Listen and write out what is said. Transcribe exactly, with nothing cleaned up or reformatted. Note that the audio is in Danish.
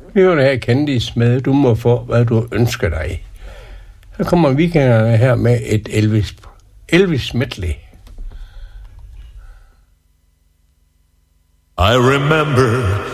Vi hører her Candice med, du må få, hvad du ønsker dig. Så kommer weekenderne her med et Elvis, Elvis medley. I remember